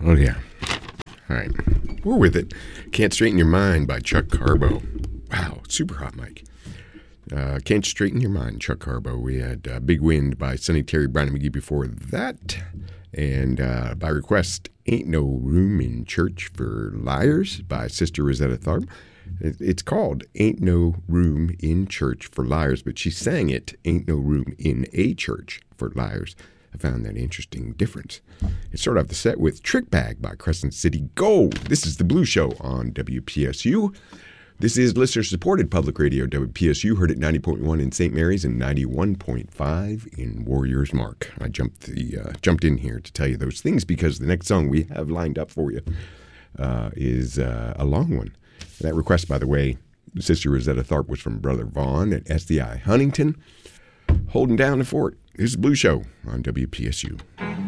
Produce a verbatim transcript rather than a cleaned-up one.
Oh, yeah. All right. We're with it. Can't Straighten Your Mind by Chuck Carbo. Wow, super hot mic. Uh, Can't Straighten Your Mind, Chuck Carbo. We had uh, Big Wind by Sonny Terry, Brian McGee before that. And uh, by request, Ain't No Room in Church for Liars by Sister Rosetta Tharpe. It's called Ain't No Room in Church for Liars, but she sang it, Ain't No Room in a Church for Liars. I found that interesting difference. It started off the set with Trick Bag by Crescent City Gold. This is The Blue Show on W P S U. This is listener-supported public radio, W P S U, heard at ninety point one in Saint Mary's and ninety-one point five in Warriors Mark. I jumped the uh, jumped in here to tell you those things because the next song we have lined up for you uh, is uh, a long one. That request, by the way, Sister Rosetta Tharpe was from Brother Vaughn at S D I Huntington, holding down the fort. This is The Blue Show on W P S U.